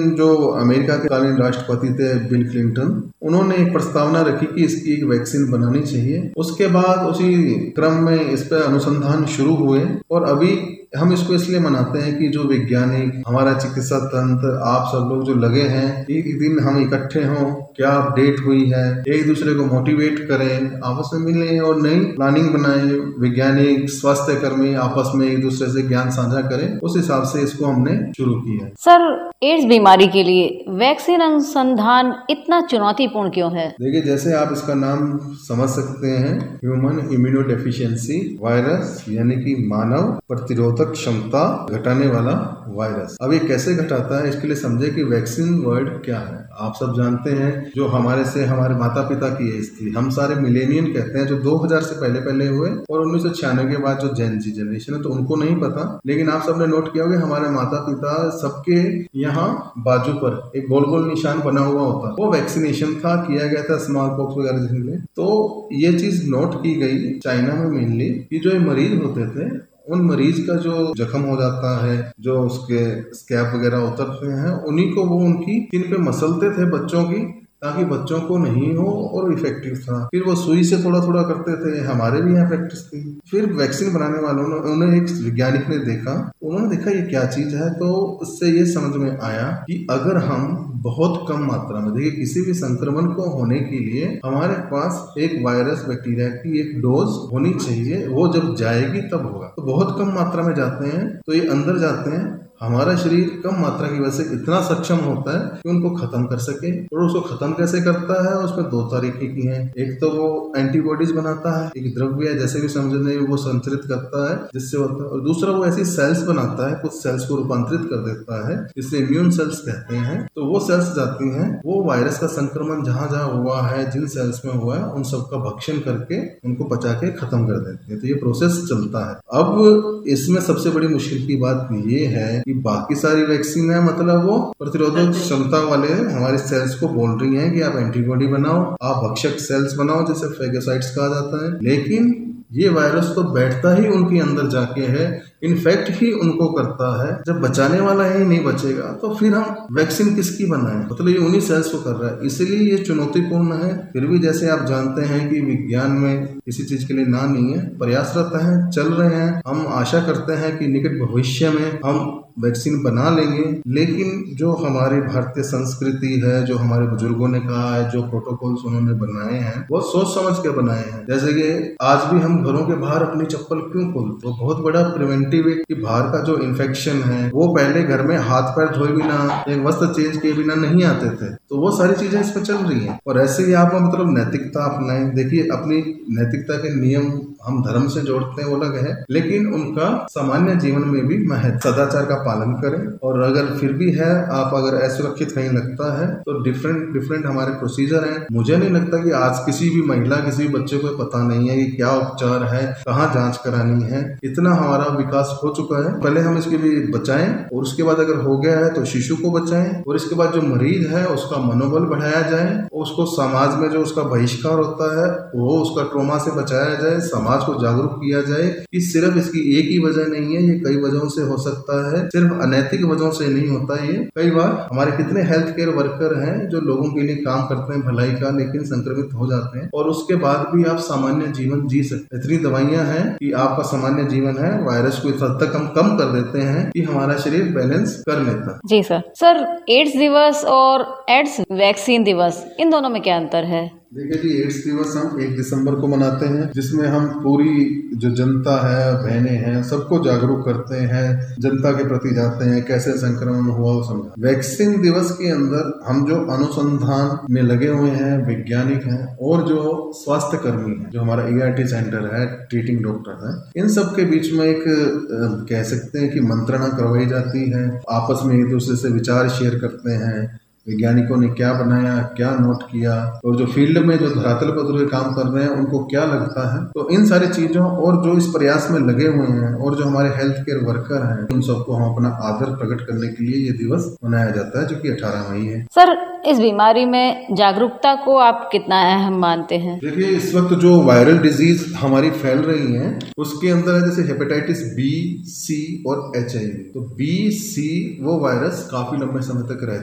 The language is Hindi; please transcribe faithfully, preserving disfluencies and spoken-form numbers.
जो अमेरिका के तत्कालीन राष्ट्रपति थे बिल क्लिंटन, उन्होंने एक प्रस्तावना रखी कि इसकी एक वैक्सीन बनानी चाहिए। उसके बाद उसी क्रम में इस पर अनुसंधान शुरू हुए और अभी हम इसको इसलिए मनाते हैं कि जो वैज्ञानिक, हमारा चिकित्सा तंत्र, आप सब लोग जो लगे हैं, एक दिन हम इकट्ठे हों, क्या अपडेट हुई है, एक दूसरे को मोटिवेट करें, आपस में मिलें और नई प्लानिंग बनाएं। वैज्ञानिक, स्वास्थ्य कर्मी आपस में एक दूसरे से ज्ञान साझा करें, उस हिसाब से इसको हमने शुरू किया। सर, एड्स बीमारी के लिए वैक्सीन अनुसंधान इतना चुनौतीपूर्ण क्यों है? देखिए, जैसे आप इसका नाम समझ सकते हैं, ह्यूमन इम्यूनोडेफिशिएंसी वायरस, यानी कि मानव प्रतिरोधक क्षमता घटाने वाला वायरस। अब ये कैसे घटाता है, इसके लिए समझे कि वैक्सीन वर्ड क्या है। आप सब जानते हैं, जो हमारे से हमारे माता पिता की एज थी, हम सारे मिलेनियन कहते हैं, जो दो हज़ार से पहले पहले हुए, और उन्नीस सौ छियानवे के बाद जो जेन जी जनरेशन है, तो उनको नहीं पता। लेकिन आप सबने नोट किया होगा, हमारे माता पिता सबके यहाँ बाजू पर एक गोल गोल निशान बना हुआ होता, वो वैक्सीनेशन था, किया गया था स्मॉल पॉक्स वगैरह के लिए। तो ये चीज नोट की गई चाइना में मेनली, कि जो मरीज होते थे, उन मरीज का जो जख्म हो जाता है, जो उसके स्कैब वगैरह उतरते हैं, उन्हीं को वो उनकी स्किन पे मसलते थे बच्चों की, ताकि बच्चों को नहीं हो, और इफेक्टिव था। फिर वो सुई से थोड़ा थोड़ा करते थे, हमारे भी यहाँ प्रैक्टिस थी। फिर वैक्सीन बनाने वालों ने, उन्हें एक वैज्ञानिक ने देखा, उन्होंने देखा ये क्या चीज है, तो उससे ये समझ में आया कि अगर हम बहुत कम मात्रा में, देखिए किसी भी संक्रमण को होने के लिए हमारे पास एक वायरस बैक्टीरिया की एक डोज होनी चाहिए, वो जब जाएगी तब होगा। तो बहुत कम मात्रा में जाते हैं, तो ये अंदर जाते हैं, हमारा शरीर कम मात्रा की वजह से इतना सक्षम होता है कि उनको खत्म कर सके। और उसको खत्म कैसे करता है, उसमें दो तरीके की हैं। एक तो वो एंटीबॉडीज बनाता है, एक द्रव्य है, जैसे भी समझने वो संचरित करता है, जिससे होता है। और दूसरा वो ऐसी सेल्स बनाता है, कुछ सेल्स को रूपांतरित कर देता है, जिससे इम्यून सेल्स कहते हैं। तो वो सेल्स जाती हैं, वो वायरस का संक्रमण जहां जहां हुआ है, जिन सेल्स में हुआ है, उन सबका भक्षण करके उनको पचा के खत्म कर देते हैं। तो ये प्रोसेस चलता है। अब इसमें सबसे बड़ी मुश्किल की बात ये है कि बाकी सारी वैक्सीन है, मतलब वो प्रतिरोधक क्षमता वाले हमारे सेल्स को बोल रही हैं कि आप एंटीबॉडी बनाओ, आप भक्षक सेल्स बनाओ, जिसे फेगोसाइट्स कहा जाता है। लेकिन ये वायरस तो बैठता ही उनके अंदर जाके है, इन्फेक्ट ही उनको करता है। जब बचाने वाला ही नहीं बचेगा, तो फिर हम वैक्सीन किसकी बनाएं? मतलब ये उन्हीं सेल्स को कर रहा है, इसलिए ये चुनौतीपूर्ण है। फिर भी जैसे आप जानते हैं कि विज्ञान में किसी चीज के लिए ना नहीं है, प्रयासरत हैं, चल रहे हैं। हम आशा करते हैं कि निकट भविष्य में हम वैक्सीन बना लेंगे। लेकिन जो हमारी भारतीय संस्कृति है, जो हमारे बुजुर्गों ने कहा है, जो प्रोटोकॉल्स उन्होंने बनाए हैं, वो सोच समझ के बनाए हैं। जैसे कि आज भी हम घरों के बाहर अपनी चप्पल क्यों खोलते, वो बहुत बड़ा प्रिवेंटिव है कि बाहर का जो इन्फेक्शन है, वो पहले घर में हाथ पैर धोए बिना, एक वस्त्र चेंज किए बिना नहीं आते थे। तो वो सारी चीजें इसमें चल रही हैं। और ऐसे ही आप मतलब नैतिकता अपनाएं। देखिए, अपनी नैतिकता के नियम हम धर्म से जोड़ते हैं, वो अलग है, लेकिन उनका सामान्य जीवन में भी महत्व, सदाचार का पालन करें। और अगर फिर भी है, आप अगर असुरक्षित कहीं लगता है, तो डिफरेंट डिफरेंट हमारे प्रोसीजर हैं। मुझे नहीं लगता कि आज किसी भी महिला, किसी भी बच्चे को पता नहीं है कि क्या उपचार है, कहाँ जांच करानी है। इतना हमारा विकास हो चुका है। पहले हम इसके लिए बचाएं, और उसके बाद अगर हो गया है तो शिशु को बचाएं, और इसके बाद जो मरीज है उसका मनोबल बढ़ाया जाए, उसको समाज में जो उसका बहिष्कार होता है, वो उसका ट्रॉमा से बचाया जाए, समाज को जागरूक किया जाए कि सिर्फ इसकी एक ही वजह नहीं है, ये कई वजहों से हो सकता है, सिर्फ अनैतिक वजहों से नहीं होता है। ये कई बार हमारे कितने हेल्थ केयर वर्कर हैं जो लोगों के लिए काम करते हैं भलाई का, लेकिन संक्रमित हो जाते हैं, और उसके बाद भी आप सामान्य जीवन जी सकते हैं। इतनी दवाइयां हैं कि आपका सामान्य जीवन है, वायरस को इस हद तक हम कम कर देते हैं कि हमारा शरीर बैलेंस कर लेता है। जी सर। सर, एड्स दिवस और एड्स वैक्सीन दिवस, इन दोनों में क्या अंतर है? देखिए जी, एड्स दिवस हम एक दिसंबर को मनाते हैं, जिसमें हम पूरी जो जनता है, बहनें हैं, सबको जागरूक करते हैं, जनता के प्रति जाते हैं, कैसे संक्रमण हुआ वो समझा। वैक्सीन दिवस के अंदर हम जो अनुसंधान में लगे हुए हैं, वैज्ञानिक हैं, और जो स्वास्थ्य कर्मी हैं, जो हमारा ई आर टी सेंटर है, ट्रीटिंग डॉक्टर है, इन सब के बीच में एक कह सकते हैं कि मंत्रणा करवाई जाती है। आपस में एक दूसरे से विचार शेयर करते हैं, वैज्ञानिकों ने क्या बनाया, क्या नोट किया, और जो फील्ड में जो धरातल पर जो काम कर रहे हैं उनको क्या लगता है। तो इन सारी चीजों और जो इस प्रयास में लगे हुए हैं, और जो हमारे हेल्थ केयर वर्कर हैं, उन सबको हम अपना आदर प्रकट करने के लिए ये दिवस मनाया जाता है, जो कि अठारह मई है। सर, इस बीमारी में जागरूकता को आप कितना अहम मानते हैं? देखिए, इस वक्त जो वायरल डिजीज हमारी फैल रही है, उसके अंदर है जैसे हेपेटाइटिस बी, सी और एच आई वी। तो बी, सी वो वायरस काफी लंबे समय तक रहते